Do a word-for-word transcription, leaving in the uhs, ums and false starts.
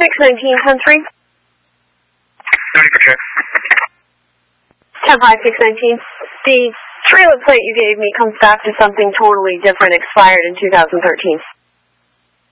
six nineteen, ten three. Ready for check. ten five, six nineteen. The trailer plate you gave me comes back to something totally different, expired in two thousand thirteen.